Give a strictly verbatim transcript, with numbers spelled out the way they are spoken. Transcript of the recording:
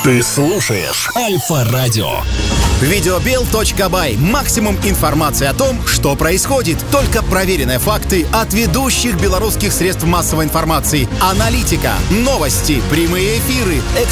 Ты слушаешь Альфа-радио. Видеобел точка бай. Максимум информации о том, что происходит. Только проверенные факты от ведущих белорусских средств массовой информации. Аналитика, новости, прямые эфиры,